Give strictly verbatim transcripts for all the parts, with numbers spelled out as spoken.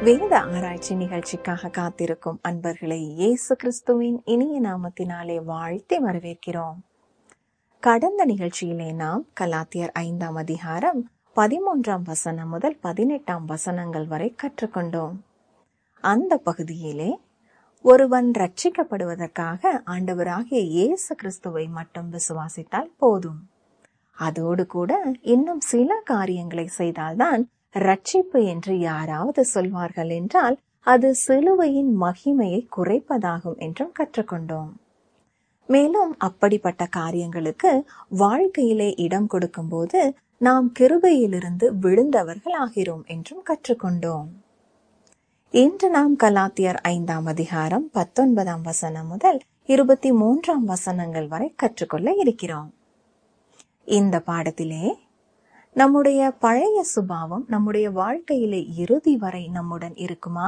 வேத ஆராய்ச்சி நிகழ்ச்சிக்காக காத்திருக்கும் அன்பர்களை இயேசு கிறிஸ்துவின் இனிய நாமத்தினாலே வாழ்த்தி வரவேற்கிறோம். கடந்த நிகழ்ச்சியிலே நாம் கலாத்தியர் ஐந்தாம் அதிகாரம் பதிமூன்றாம் வசனம் முதல் பதினெட்டாம் வசனங்கள் வரை கற்றுக்கொண்டோம். அந்த பகுதியிலே ஒருவன் ரட்சிக்கப்படுவதற்காக ஆண்டவராகிய இயேசு கிறிஸ்துவை மட்டும் விசுவாசித்தால் போதும், அதோடு கூட இன்னும் சில காரியங்களை செய்தால்தான் ரட்சிப்பு என்று யாராவது சொல்வார்கள் என்றால் அது சிலுவையின் மகிமையை குறைப்பதாகும் என்றும் கற்றுக்கொண்டோம். மேலும் அப்படிப்பட்ட காரியங்களுக்கு வாழ்க்கையிலே இடம் கொடுக்கும் போது நாம் கிருபையிலிருந்து விழுந்தவர்கள் ஆகிறோம் என்றும் கற்றுக்கொண்டோம். இன்று நாம் கலாத்தியர் ஐந்தாம் அதிகாரம் பத்தொன்பதாம் வசனம் முதல் இருபத்தி மூன்றாம் வசனங்கள் வரை கற்றுக்கொள்ள இருக்கிறோம். இந்த பாடத்திலே நம்முடைய பழைய சுபாவம் நம்முடைய வாழ்க்கையிலே இறுதி வரை நம்முடன் இருக்குமா?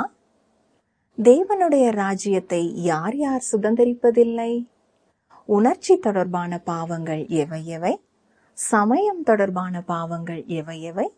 தேவனுடைய ராஜ்யத்தை யார் யார் சுதந்திரிப்பதில்லை? உணர்ச்சி தொடர்பான பாவங்கள் எவை எவை? சமயம் தொடர்பான பாவங்கள் எவை எவை?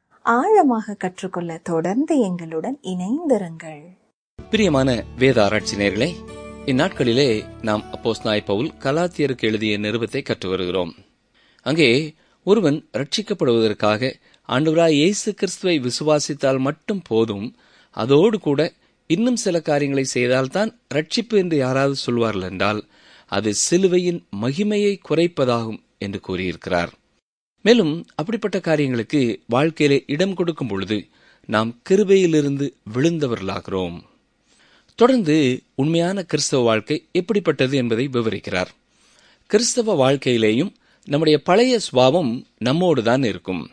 ஆழமாக கற்றுக்கொள்ள தொடர்ந்து எங்களுடன் இணைந்திருங்கள். பிரியமான வேத ஆராய்ச்சி நேயர்களே, இந்நாட்களிலே நாம் அப்போஸ்தலனாகிய பவுல் கலாத்தியருக்கு எழுதிய நிருபத்தை கற்று வருகிறோம். அங்கே ஒருவன் ரட்சிக்கப்படுவதற்காக ஆண்டவராய் இயேசு கிறிஸ்துவை விசுவாசித்தால் மட்டும் போதும், அதோடு கூட இன்னும் சில காரியங்களை செய்தால்தான் ரட்சிப்பு என்று யாராவது சொல்வார்கள் என்றால் அது சிலுவையின் மகிமையை குறைப்பதாகும் என்று கூறியிருக்கிறார். மேலும் அப்படிப்பட்ட காரியங்களுக்கு வாழ்க்கையிலே இடம் கொடுக்கும் பொழுது நாம் கிருபையிலிருந்து விழுந்தவர்களாகிறோம். தொடர்ந்து உண்மையான கிறிஸ்தவ வாழ்க்கை எப்படிப்பட்டது என்பதை விவரிக்கிறார். கிறிஸ்தவ வாழ்க்கையிலேயும் நம்முடைய பழைய சுபாவம் நம்மோடுதான் இருக்கும்.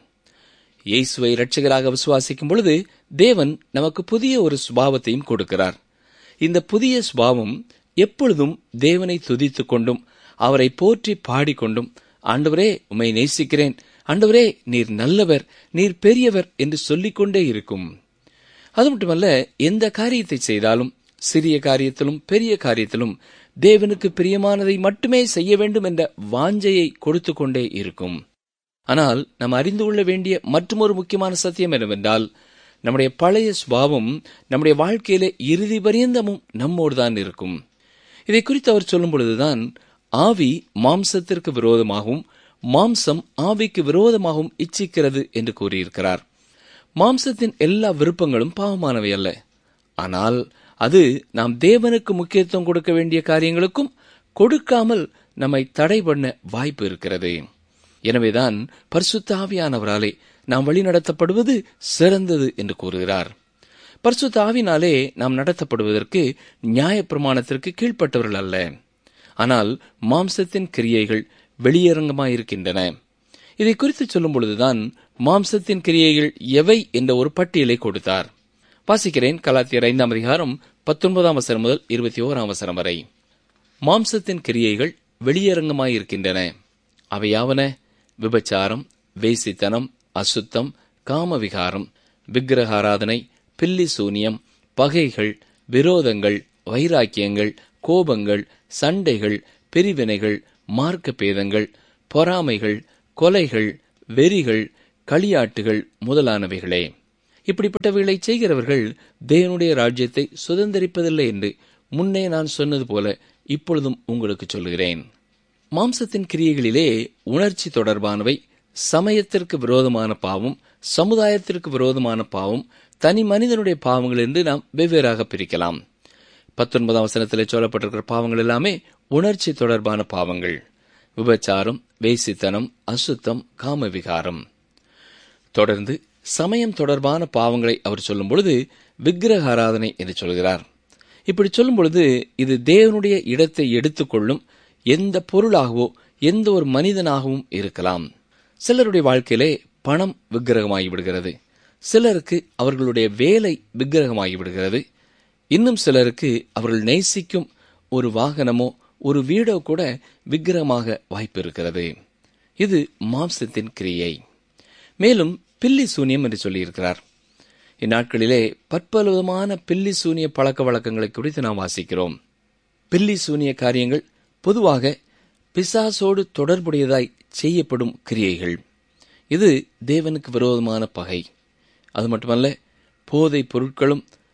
இயேசுவை இரட்சகராக விசுவாசிக்கும் பொழுது தேவன் நமக்கு புதிய ஒரு சுபாவத்தையும் கொடுக்கிறார். இந்த புதிய சுபாவம் எப்பொழுதும் தேவனை துதித்துக் கொண்டும் அவரை போற்றி பாடிக்கொண்டும், ஆண்டவரே உம்மை நேசிக்கிறேன், ஆண்டவரே நீர் நல்லவர், நீர் பெரியவர் என்று சொல்லிக்கொண்டே இருக்கும். அது மட்டுமல்ல, எந்த காரியத்தை செய்தாலும் சிறிய காரியத்திலும் பெரிய காரியத்திலும் தேவனுக்கு பிரியமானதை மட்டுமே செய்ய வேண்டும் என்ற வாஞ்சையை கொடுத்து கொண்டே இருக்கும். ஆனால் நாம் அறிந்து கொள்ள வேண்டிய மற்றொரு முக்கியமான சத்தியம் என்னவென்றால், நம்முடைய பழைய சுபாவம் நம்முடைய வாழ்க்கையிலே இறுதி பரியந்தமும் நம்மோடுதான் இருக்கும். இதை குறித்து அவர் சொல்லும் பொழுதுதான் ஆவி மாம்சத்திற்கு விரோதமாகவும் மாம்சம் ஆவிக்கு விரோதமாகவும் இச்சிக்கிறது என்று கூறியிருக்கிறார். மாம்சத்தின் எல்லா விருப்பங்களும் பாவமானவை அல்ல. ஆனால் அது நாம் தேவனுக்கு முக்கியத்துவம் கொடுக்க வேண்டிய காரியங்களுக்கும் கொடுக்காமல் நம்மை தடை பண்ண வாய்ப்பு இருக்கிறது. எனவேதான் பரிசுத்த ஆவியானவராலே நாம் வழிநடத்தப்படுவது சிறந்தது என்று கூறுகிறார். பரிசுத்த ஆவினாலே நாம் நடத்தப்படுவதற்கு நியாயப்பிரமாணத்திற்கு கீழ்ப்பட்டவர்கள் அல்ல. ஆனால் மாம்சத்தின் கிரியைகள் வெளியரங்கமாயிருக்கின்றன. இதை குறித்து சொல்லும் பொழுதுதான் மாம்சத்தின் கிரியைகள் எவை என்ற ஒரு பட்டியலை கொடுத்தார். வாசிக்கிறேன். கலாத்தியர் ஐந்தாம் அதிகாரம் பத்தொன்பதாம் வசனம் முதல் இருபத்தி ஓராம் வசனம் வரை. மாம்சத்தின் கிரியைகள் வெளியரங்கமாயிருக்கின்றன. அவையாவன: விபச்சாரம், வேசித்தனம், அசுத்தம், காமவிகாரம், விக்கிரகாராதனை, பில்லி சூனியம், பகைகள், விரோதங்கள், வைராக்கியங்கள், கோபங்கள், சண்டைகள், பிரிவினைகள், மார்க்க பேதங்கள், பொறாமைகள், கொலைகள், வெறிகள், களியாட்டுகள் முதலானவைகளே. இப்படிப்பட்டவைகளை செய்கிறவர்கள் தேவனுடைய ராஜ்யத்தை சுதந்திரிப்பதில்லை என்று முன்னே நான் சொன்னது போல இப்பொழுதும் உங்களுக்கு சொல்கிறேன். மாம்சத்தின் கிரியைகளிலே உணர்ச்சி தொடர்பானவை சமயத்திற்கு விரோதமான பாவம், சமுதாயத்திற்கு விரோதமான பாவம், தனி மனிதனுடைய பாவங்கள் என்று நாம் வெவ்வேறாக பிரிக்கலாம். பத்தொன்பதாம் வசனத்திலே சொல்லப்பட்டிருக்கிற பாவங்கள் எல்லாமே உணர்ச்சி தொடர்பான பாவங்கள்: விபச்சாரம், வேசித்தனம், அசுத்தம், காமவிகாரம். தொடர்ந்து சமயம் தொடர்பான பாவங்களை அவர் சொல்லும் பொழுது விக்கிரக ஆராதனை என்று சொல்கிறார். இப்படி சொல்லும் பொழுது இது தேவனுடைய இடத்தை எடுத்துக்கொள்ளும் எந்த பொருளாகவோ எந்த ஒரு மனிதனாகவும் இருக்கலாம். சிலருடைய வாழ்க்கையிலே பணம் விக்கிரகமாகிவிடுகிறது, சிலருக்கு அவர்களுடைய வேலை விக்கிரகமாகிவிடுகிறது, இன்னும் சிலருக்கு அவர்கள் நேசிக்கும் ஒரு வாகனமோ ஒரு வீடோ கூட விக்கிரகமாக வாய்ப்பு இருக்கிறது. இது மாம்சத்தின் கிரியை. மேலும் பில்லி சூனியம் என்று சொல்லியிருக்கிறார். இந்நாட்களிலே பற்பல விதமான பில்லி சூனிய பழக்க வழக்கங்களை குறித்து நாம் வாசிக்கிறோம். பில்லி சூனிய காரியங்கள் பொதுவாக பிசாசோடு தொடர்புடையதாய் செய்யப்படும் கிரியைகள். இது தேவனுக்கு விரோதமான பகை. அது மட்டுமல்ல, போதை பொருட்களும்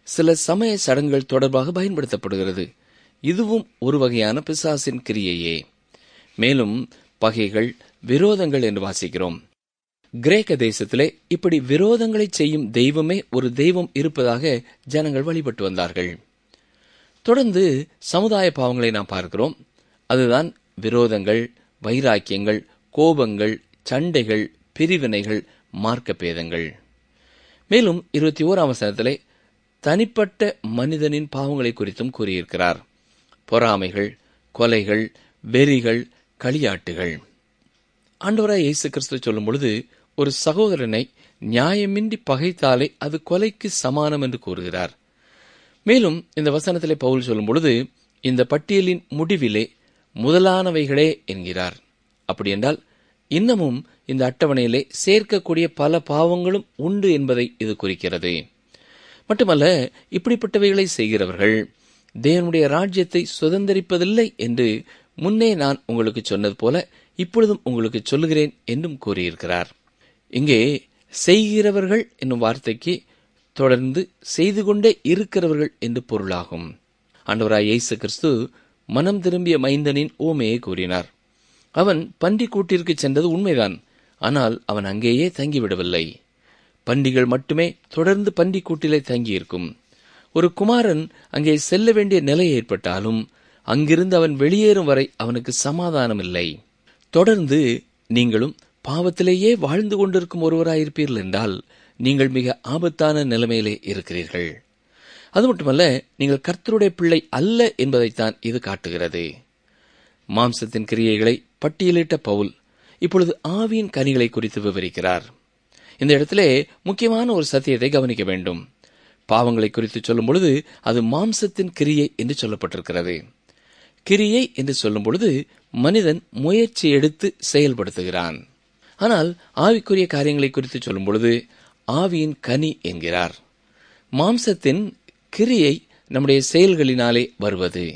சில சமய சடங்குகள் தொடர்பாக பயன்படுத்தப்படுகிறது. இதுவும் ஒரு வகையான பிசாசின் கிரியையே. மேலும் பகைகள், விரோதங்கள் என்று வாசிக்கிறோம். கிரேக்க தேசத்திலே இப்படி விரோதங்களை செய்யும் தெய்வமே ஒரு தெய்வம் இருப்பதாக ஜனங்கள் வழிபட்டு வந்தார்கள். தொடர்ந்து சமுதாய பாவங்களை நாம் பார்க்கிறோம். அதுதான் விரோதங்கள், வைராக்கியங்கள், கோபங்கள், சண்டைகள், பிரிவினைகள், மார்க்க பேதங்கள். மேலும் இருபத்தி ஓராம் வசனத்திலே தனிப்பட்ட மனிதனின் பாவங்களை குறித்தும் கூறியிருக்கிறார். பொறாமைகள், கொலைகள், வெறிகள், களியாட்டுகள். ஆண்டவராய் இயேசு கிறிஸ்து சொல்லும் பொழுது, ஒரு சகோதரனை நியாயமின்றி பகைத்தாலே அது கொலைக்கு சமானம் என்று கூறுகிறார். மேலும் இந்த வசனத்திலே பவுல் சொல்லும் பொழுது, இந்த பட்டியலின் முடிவிலே முதலானவைகளே என்கிறார். அப்படி என்றால் இன்னமும் இந்த அட்டவணையிலே சேர்க்கக்கூடிய பல பாவங்களும் உண்டு என்பதை இது குறிக்கிறது. மட்டுமல்ல, இப்படிப்பட்டவைகளை செய்கிறவர்கள் தேவனுடைய ராஜ்யத்தை சுதந்திரிப்பதில்லை என்று முன்னே நான் உங்களுக்கு சொன்னது போல இப்பொழுதும் உங்களுக்கு சொல்லுகிறேன் என்றும் கூறியிருக்கிறார். இங்கே செய்கிறவர்கள் என்னும் வார்த்தைக்கு தொடர்ந்து செய்து கொண்டே இருக்கிறவர்கள் என்று பொருளாகும். ஆண்டவராய் இயேசு கிறிஸ்து மனம் திரும்பிய மைந்தனின் ஓமையை கூறினார். அவன் பன்றி கூட்டிற்கு சென்றது உண்மைதான். ஆனால் அவன் அங்கேயே தங்கிவிடவில்லை. பண்டிகள் மட்டுமே தொடர்ந்து பன்றி கூட்டிலே தங்கியிருக்கும். ஒரு குமாரன் அங்கே செல்ல வேண்டிய நிலை ஏற்பட்டாலும் அங்கிருந்து அவன் வெளியேறும் வரை அவனுக்கு சமாதானம் இல்லை. தொடர்ந்து நீங்களும் பாவத்திலேயே வாழ்ந்து கொண்டிருக்கும் ஒருவராயிருப்பீர்கள் என்றால் நீங்கள் மிக ஆபத்தான நிலைமையிலே இருக்கிறீர்கள். அது மட்டுமல்ல, நீங்கள் கர்த்தருடைய பிள்ளை அல்ல என்பதைத்தான் இது காட்டுகிறது. மாம்சத்தின் கிரியைகளை பட்டியலிட்ட பவுல் இப்பொழுது ஆவியின் கனிகளை குறித்து விவரிக்கிறார். இந்த இடத்திலே முக்கியமான ஒரு சத்தியத்தை கவனிக்க வேண்டும். பாவங்களை குறித்து சொல்லும் பொழுது அது மாம்சத்தின் கிரியை என்று சொல்லப்பட்டிருக்கிறது. கிரியை என்று சொல்லும் பொழுது மனிதன் முயற்சி எடுத்து செயல்படுத்துகிறான். ஆனால் ஆவிக்குரிய காரியங்களை குறித்து சொல்லும் பொழுது ஆவியின் கனி என்கிறார். மாம்சத்தின் கிரியை நம்முடைய செயல்களினாலே வருவது.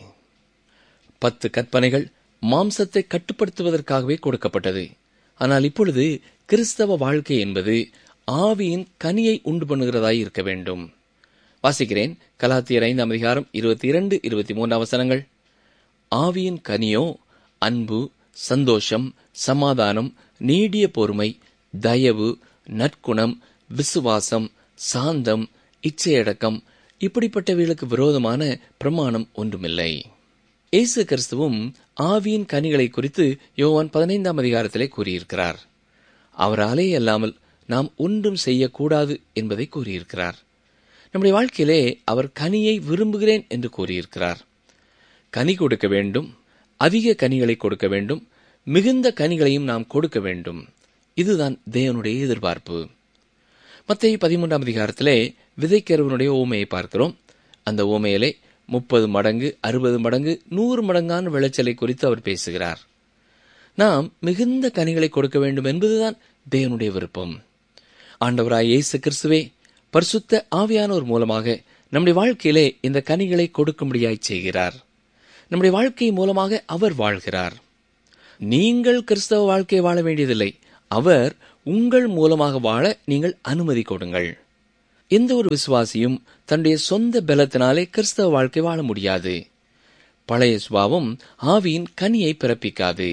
பத்து கற்பனைகள் மாம்சத்தை கட்டுப்படுத்துவதற்காகவே கொடுக்கப்பட்டது. ஆனால் இப்பொழுது கிறிஸ்தவ வாழ்க்கை என்பது ஆவியின் கனியை உண்டு பண்ணுகிறதாய் இருக்க வேண்டும். வாசிக்கிறேன், கலாத்தியர் ஐந்தாம் அதிகாரம் இருபத்தி இரண்டு இருபத்தி மூன்றாம் வசனங்கள். ஆவியின் கனியோ அன்பு, சந்தோஷம், சமாதானம், நீடிய பொறுமை, தயவு, நற்குணம், விசுவாசம், சாந்தம், இச்சையடக்கம். இப்படிப்பட்டவைகளுக்கு விரோதமான பிரமாணம் ஒன்றுமில்லை. இயேசு கிறிஸ்துவும் ஆவியின் கனிகளை குறித்து யோவான் பதினைந்தாம் அதிகாரத்திலே கூறியிருக்கிறார். அவராலே அல்லாமல் நாம் ஒன்றும் செய்யக்கூடாது என்பதை கூறியிருக்கிறார். நம்முடைய வாழ்க்கையிலே அவர் கனியை விரும்புகிறேன் என்று கூறியிருக்கிறார். கனி கொடுக்க வேண்டும், அதிக கனிகளை கொடுக்க வேண்டும், மிகுந்த கனிகளையும் நாம் கொடுக்க வேண்டும். இதுதான் தேவனுடைய எதிர்பார்ப்பு. மத்தேயு பதிமூன்றாம் அதிகாரத்திலே விதைக்கிறவனுடைய ஓமையை பார்க்கிறோம். அந்த ஓமையிலே முப்பது மடங்கு, அறுபது மடங்கு, நூறு மடங்கான விளைச்சலை குறித்து அவர் பேசுகிறார். நாம் மிகுந்த கனிகளை கொடுக்க வேண்டும் என்பதுதான் தேவனுடைய விருப்பம். ஆண்டவராய் இயேசு கிறிஸ்துவே பரிசுத்த ஆவியானோர் மூலமாக நம்முடைய வாழ்க்கையிலே இந்த கனிகளை கொடுக்கும்படியாய் செய்கிறார். நம்முடைய வாழ்க்கை மூலமாக அவர் வாழ்கிறார். நீங்கள் கிறிஸ்தவ வாழ்க்கையை வாழ வேண்டியதில்லை. அவர் உங்கள் மூலமாக வாழ நீங்கள் அனுமதி கொடுங்கள். எந்த ஒரு விசுவாசியும் தன்னுடைய சொந்த பலத்தினாலே கிறிஸ்தவ வாழ்க்கை வாழ முடியாது. பழைய சுபாவம் ஆவியின் கனியை பிறப்பிக்காது.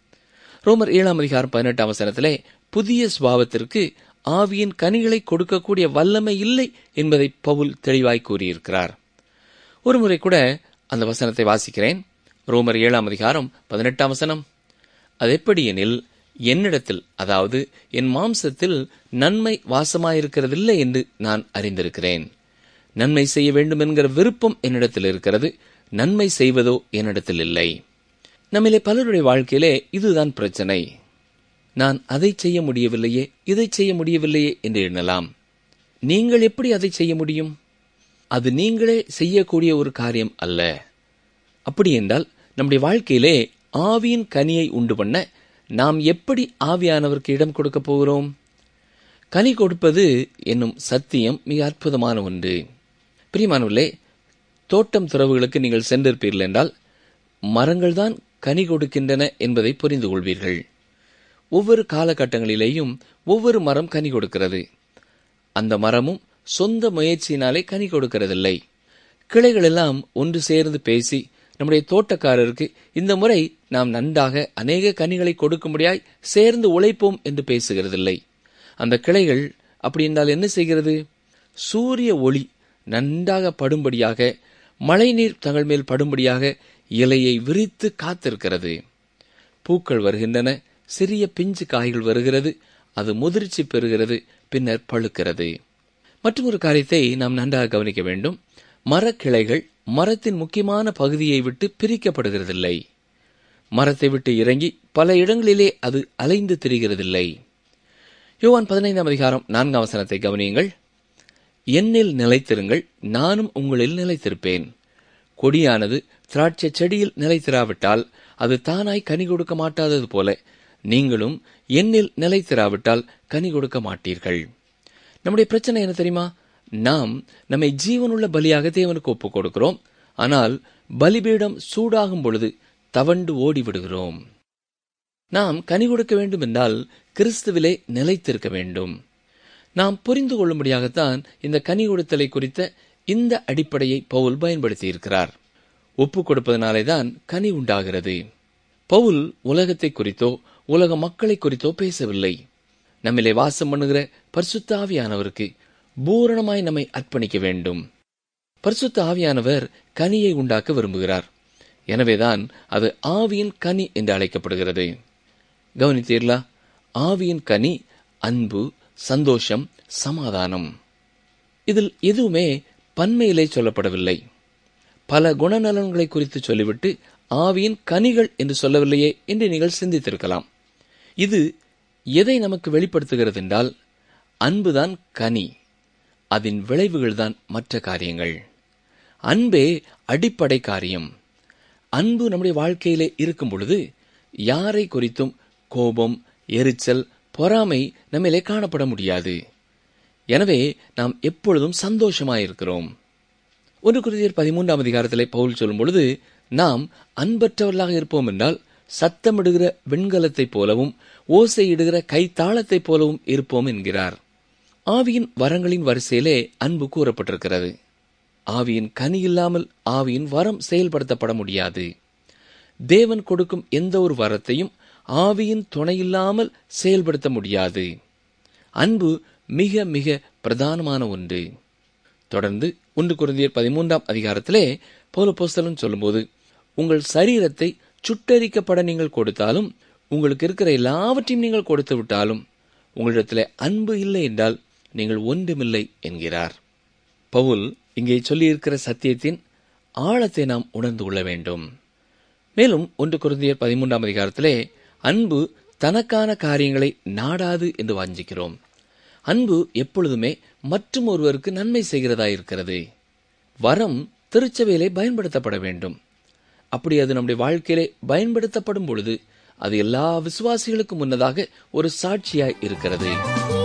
ரோமர் ஏழாம் அதிகாரம் பதினெட்டாம் வசனத்திலே புதிய சுபாவத்திற்கு ஆவியின் கனிகளை கொடுக்கக்கூடிய வல்லமை இல்லை என்பதை பவுல் தெளிவாய் கூறியிருக்கிறார். ஒருமுறை கூட அந்த வசனத்தை வாசிக்கிறேன். ரோமர் ஏழாம் அதிகாரம் பதினெட்டாம் வசனம். அது எப்படி எனில், என்னிடத்தில், அதாவது என் மாம்சத்தில் நன்மை வாசமாயிருக்கிறதில்லை என்று நான் அறிந்திருக்கிறேன். நன்மை செய்ய வேண்டும் என்கிற விருப்பம் என்னிடத்தில் இருக்கிறது, நன்மை செய்வதோ என்னிடத்தில் இல்லை. நம்மிலே பலருடைய வாழ்க்கையிலே இதுதான் பிரச்சனை. நான் அதை செய்ய முடியவில்லையே, இதை செய்ய முடியவில்லையே என்று எண்ணலாம். நீங்கள் எப்படி அதை செய்ய முடியும்? அது நீங்களே செய்யக்கூடிய ஒரு காரியம் அல்ல. அப்படி என்றால் நம்முடைய வாழ்க்கையிலே ஆவியின் கனியை உண்டு பண்ண நாம் எப்படி ஆவியானவருக்கு இடம் கொடுக்க போகிறோம்? கனி கொடுப்பது என்னும் சத்தியம் மிக அற்புதமான ஒன்று. பிரியமானவர்களே, தோட்டம் துறவுகளுக்கு நீங்கள் சென்றிருப்பீர்கள் என்றால் மரங்கள் தான் கனி கொடுக்கின்றன என்பதை புரிந்து கொள்வீர்கள். ஒவ்வொரு காலகட்டங்களிலேயும் ஒவ்வொரு மரம் கனி கொடுக்கிறது. அந்த மரமும் சொந்த முயற்சியினாலே கனி கொடுக்கிறதில்லை. கிளைகள் எல்லாம் ஒன்று சேர்ந்து பேசி நம்முடைய தோட்டக்காரருக்கு இந்த முறை நாம் நன்றாக அநேக கனிகளை கொடுக்கும்படியாய் சேர்ந்து உழைப்போம் என்று பேசுகிறதில்லை. அந்த கிளைகள் அப்படி என்றால் என்ன செய்கிறது? சூரிய ஒளி நன்றாக படும்படியாக, மழை நீர் தங்கள் மேல் படும்படியாக இலையை விரித்து காத்திருக்கிறது. பூக்கள் வருகின்றன, சிறிய பிஞ்சு காய்கள் வருகிறது, அது முதிர்ச்சி பெறுகிறது, பின்னர் பழுக்கிறது. மற்றொரு காரியத்தை நாம் நன்றாக கவனிக்க வேண்டும். மரக்கிளைகள் மரத்தின் முக்கியமான பகுதியை விட்டு பிரிக்கப்படுகிறதில்லை. மரத்தை விட்டு இறங்கி பல இடங்களிலே அது அலைந்து திரிகிறதில்லை. யோவான் பதினைந்தாம் அதிகாரம் நான்காம் வசனத்தை கவனியுங்கள். என்னில் நிலைத்திருங்கள், நானும் உங்களில் நிலைத்திருப்பேன். கொடியானது திராட்சை செடியில் நிலைத்திராவிட்டால் அது தானாய் கனி கொடுக்க மாட்டாதது போல நீங்களும் என்னில் நிலைத்திராவிட்டால் கனி கொடுக்க மாட்டீர்கள். நம்முடைய பிரச்சனை என்ன தெரியுமா? நாம் நம்மை ஜீவனுள்ள பலியாக தேவனுக்கு ஒப்புக் கொடுக்கிறோம். ஆனால் பலிபீடம் சூடாகும் பொழுது தவண்டு ஓடிவிடுகிறோம். நாம் கனி கொடுக்க வேண்டும் என்றால் கிறிஸ்துவிலே நிலைத்திருக்க வேண்டும். நாம் புரிந்து கொள்ளும்படியாகத்தான் இந்த கனி கொடுத்தலை குறித்த இந்த அடிப்படையை பவுல் பயன்படுத்தியிருக்கிறார். ஒப்புக் கொடுப்பதனாலேதான் கனி உண்டாகிறது. பவுல் உலகத்தை குறித்தோ உலக மக்களை குறித்தோ பேசவில்லை. நம்மிலே வாசம் பண்ணுகிற பரிசுத்த ஆவியானவருக்கு பூரணமாய் நம்மை அர்ப்பணிக்க வேண்டும். பரிசுத்த ஆவியானவர் கனியை உண்டாக்க விரும்புகிறார். எனவேதான் அது ஆவியின் கனி என்று அழைக்கப்படுகிறது. கவனித்தீர்களா? ஆவியின் கனி அன்பு, சந்தோஷம், சமாதானம். இதில் எதுவுமே பன்மையிலே சொல்லப்படவில்லை. பல குணநலன்களை குறித்து சொல்லிவிட்டு ஆவியின் கனிகள் என்று சொல்லவில்லையே என்று நீங்கள் சிந்தித்திருக்கலாம். இது எதை நமக்கு வெளிப்படுத்துகிறது என்றால், அன்புதான் கனி, அதன் விளைவுகள் தான் மற்ற காரியங்கள். அன்பே அடிப்படை காரியம். அன்பு நம்முடைய வாழ்க்கையிலே இருக்கும் பொழுது யாரை குறித்தும் கோபம், எரிச்சல், பொறாமை நம்மிலே காணப்பட முடியாது. எனவே நாம் எப்பொழுதும் சந்தோஷமாயிருக்கிறோம். ஒன்று கொரிந்தியர் பதிமூன்றாம் அதிகாரத்திலே பவுல் சொல்லும் பொழுது, நாம் அன்பற்றவர்களாக இருப்போம் என்றால் சத்தமிடுகிற வெண்கலத்தைப் போலவும் ஓசையிடுகிற கைத்தாளத்தைப் போலவும் இருப்போம் என்கிறார். ஆவியின் வரங்களின் வரிசையிலே அன்பு கூறப்பட்டிருக்கிறது. ஆவியின் கனி இல்லாமல் ஆவியின் வரம் செயல்படுத்தப்பட முடியாது. தேவன் கொடுக்கும் எந்த ஒரு வரத்தையும் ஆவியின் துணையில்லாமல் செயல்படுத்த முடியாது. அன்பு மிக மிக பிரதானமான ஒன்று. தொடர்ந்து ஒன்று கொரிந்தியர் பதிமூன்றாம் அதிகாரத்திலே பவுல் அப்போஸ்தலன் சொல்லும்போது, உங்கள் சரீரத்தை சுட்டரிக்கப்பட நீங்கள் கொடுத்தாலும், உங்களுக்கு இருக்கிற எல்லாவற்றையும் நீங்கள் கொடுத்து விட்டாலும், உங்களிடத்திலே அன்பு இல்லை என்றால் நீங்கள் ஒன்றுமில்லை என்கிறார். பவுல் இங்கே சொல்லியிருக்கிற சத்தியத்தின் ஆழத்தை நாம் உணர்ந்து கொள்ள வேண்டும். மேலும் ஒன்று கொரிந்தியர் பதிமூன்றாம் அதிகாரத்திலே அன்பு தனக்கான காரியங்களை நாடாது என்று வாஞ்சிக்கிறோம். அன்பு எப்பொழுதுமே மற்றும் ஒருவருக்கு நன்மை செய்கிறதாயிருக்கிறது. வரம் திருச்சபையிலே பயன்படுத்தப்பட வேண்டும். அப்படி அது நம்முடைய வாழ்க்கையிலே பயன்படுத்தப்படும் பொழுது அது எல்லா விசுவாசிகளுக்கும் முன்னதாக ஒரு சாட்சியாய் இருக்கிறது.